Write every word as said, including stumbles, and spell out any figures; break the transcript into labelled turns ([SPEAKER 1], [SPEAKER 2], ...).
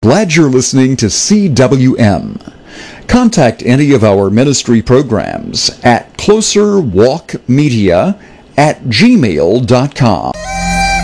[SPEAKER 1] Glad you're listening to C W M. Contact any of our ministry programs at closerwalkmedia at gmail dot com.